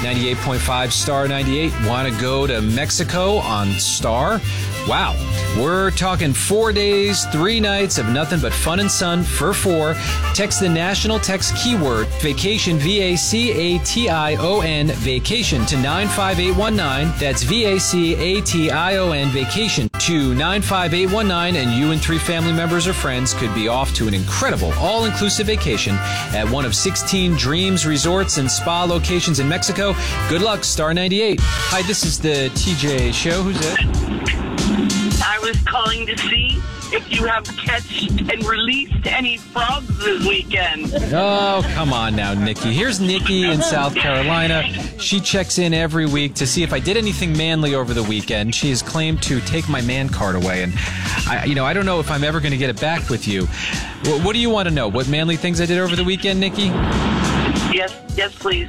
98.5 Star 98. Want to go to Mexico on Star? Wow. We're talking 4 days, 3 nights of nothing but fun and sun for 4. Text the national text keyword vacation, VACATION, vacation to 95819. That's VACATION, vacation to 95819. And you and 3 family members or friends could be off to an incredible all-inclusive vacation at one of 16 Dreams Resorts and Spa locations in Mexico. Good luck, Star 98. Hi, this is the TJ Show. Who's it? I was calling to see if you have catched and released any frogs this weekend. Oh, come on now, Nikki. Here's Nikki in South Carolina. She checks in every week to see if I did anything manly over the weekend. She has claimed to take my man card away, and I don't know if I'm ever going to get it back with you. What do you want to know? What manly things I did over the weekend, Nikki? Yes, please.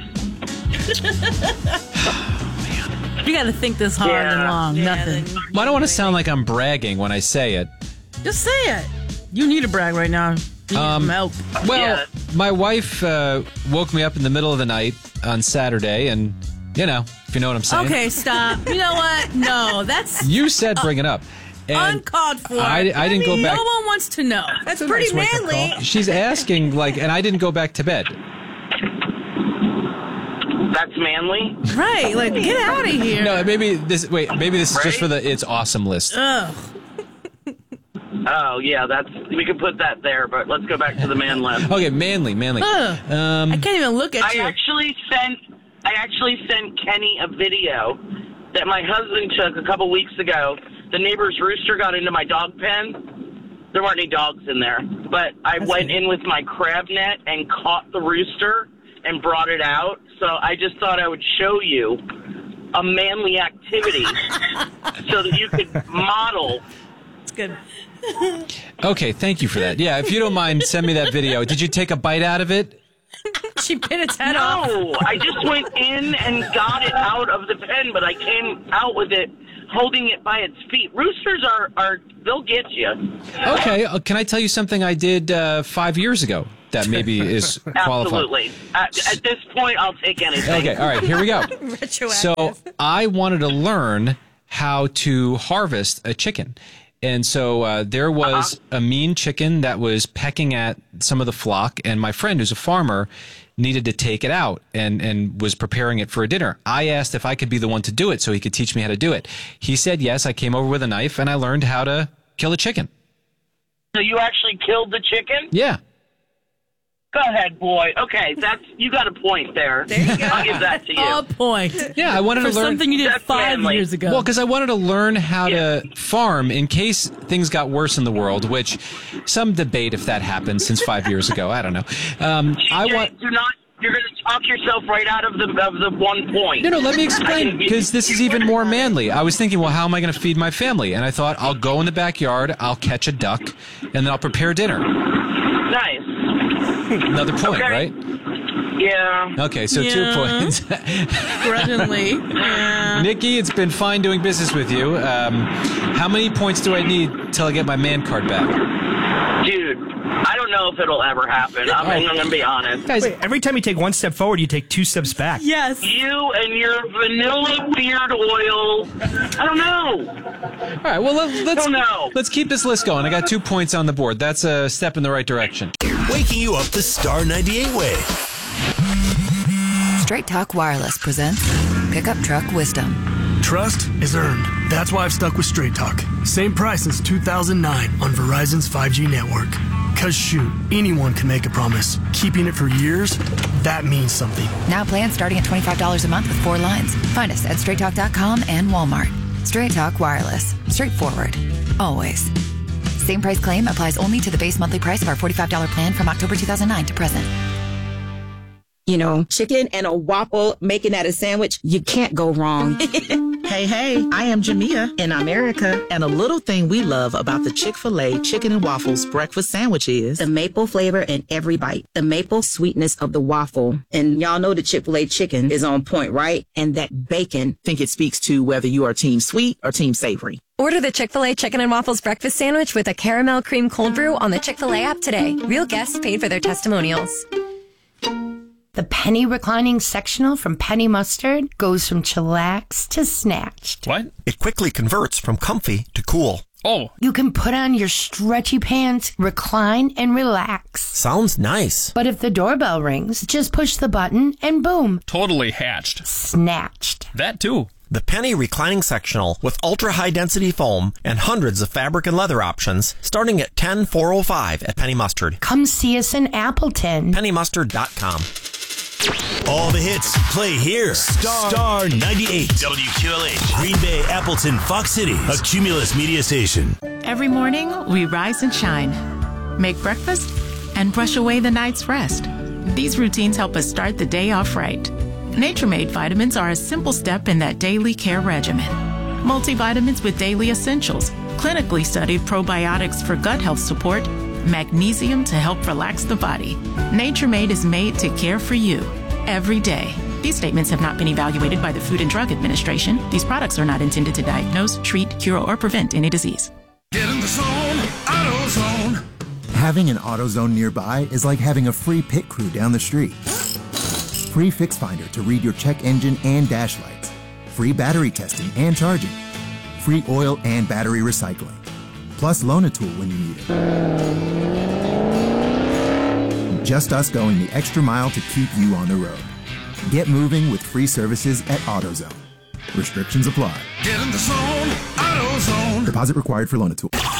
You got to think this hard and long. Nothing. Well, I don't want to sound like I'm bragging when I say it. Just say it. You need to brag right now. You need some help. Well, my wife woke me up in the middle of the night on Saturday, and, if you know what I'm saying. Okay, stop. You know what? No, that's... You said bring it up. And uncalled for. I didn't go back. No one wants to know. That's pretty manly. She's asking, and I didn't go back to bed. That's manly? Right, get out of here. No, maybe this is just for the It's Awesome list. Ugh. Oh, yeah, we could put that there, but let's go back to the man list. Okay, manly. I can't even look at you. I actually sent Kenny a video that my husband took a couple weeks ago. The neighbor's rooster got into my dog pen. There weren't any dogs in there, but I went in with my crab net and caught the rooster and brought it out. So I just thought I would show you a manly activity so that you could model. It's good. Okay, thank you for that. Yeah, if you don't mind, send me that video. Did you take a bite out of it? She bit its head off. No, I just went in and got it out of the pen, but I came out with it holding it by its feet. Roosters are they'll get you. Okay, can I tell you something I did 5 years ago that maybe is qualified? Absolutely. At this point, I'll take anything. Okay, all right, here we go. Retroactive. So I wanted to learn how to harvest a chicken. And so there was a mean chicken that was pecking at some of the flock, and my friend, who's a farmer, needed to take it out and was preparing it for a dinner. I asked if I could be the one to do it so he could teach me how to do it. He said yes. I came over with a knife, and I learned how to kill a chicken. So you actually killed the chicken? Yeah. Go ahead, boy. Okay, you got a point there. There you go. I'll give that to you. A point. Yeah, I wanted For to learn something you did That's 5 manly. years ago. Well, because I wanted to learn how to farm in case things got worse in the world, which some debate if that happened since 5 years ago. I don't know. You're going to talk yourself right out of the 1 point. No, let me explain, because this is even more manly. I was thinking, well, how am I going to feed my family? And I thought, I'll go in the backyard, I'll catch a duck, and then I'll prepare dinner. Nice. Another point, Okay. right? Yeah. Okay, so 2 Yeah. points. Grudgingly. Yeah. Nikki, it's been fine doing business with you. How many points do I need till I get my man card back? Dude, I don't know if it'll ever happen. I'm going to be honest. Guys, Wait, every time you take 1 step forward, you take 2 steps back. Yes. You and your vanilla beard oil. I don't know. all right, well, let's keep this list going. I got 2 points on the board. That's a step in the right direction. Waking you up the Star 98 way. Straight Talk Wireless presents Pickup Truck Wisdom. Trust is earned. That's why I've stuck with Straight Talk. Same price since 2009 on Verizon's 5G network. Cause shoot, anyone can make a promise. Keeping it for years, that means something. Now plans starting at $25 a month with 4 lines. Find us at straighttalk.com and Walmart. Straight Talk Wireless. Straightforward. Always. Same price claim applies only to the base monthly price of our $45 plan from October 2009 to present. You know, chicken and a waffle, making that a sandwich, you can't go wrong. Hey, I am Jamia in America, and a little thing we love about the Chick-fil-A Chicken and Waffles breakfast sandwich is The maple flavor in every bite, the maple sweetness of the waffle. And y'all know the Chick-fil-A chicken is on point, right? And that bacon. think it speaks to whether you are team sweet or team savory. Order the Chick-fil-A Chicken and Waffles breakfast sandwich with a caramel cream cold brew on the Chick-fil-A app today. Real guests paid for their testimonials. The penny reclining sectional from Penny Mustard goes from chillaxed to snatched. What? It quickly converts from comfy to cool. Oh. You can put on your stretchy pants, recline, and relax. Sounds nice. But if the doorbell rings, just push the button and boom. Totally hatched. Snatched. That too. The Penny Reclining Sectional with ultra-high density foam and hundreds of fabric and leather options starting at $10,405 at Penny Mustard. Come see us in Appleton. PennyMustard.com. All the hits play here. Star 98. WQLH. Green Bay, Appleton, Fox City. A Cumulus media station. Every morning, we rise and shine, make breakfast, and brush away the night's rest. These routines help us start the day off right. Nature-Made vitamins are a simple step in that daily care regimen. Multivitamins with daily essentials, clinically studied probiotics for gut health support, magnesium to help relax the body. Nature-Made is made to care for you every day. These statements have not been evaluated by the Food and Drug Administration. These products are not intended to diagnose, treat, cure, or prevent any disease. Get in the zone, AutoZone. Having an AutoZone nearby is like having a free pit crew down the street. Free Fix Finder to read your check engine and dash lights. Free battery testing and charging. Free oil and battery recycling. Plus Loan a Tool when you need it. Just us going the extra mile to keep you on the road. Get moving with free services at AutoZone. Restrictions apply. Get in the zone, AutoZone. Deposit required for Loan a Tool.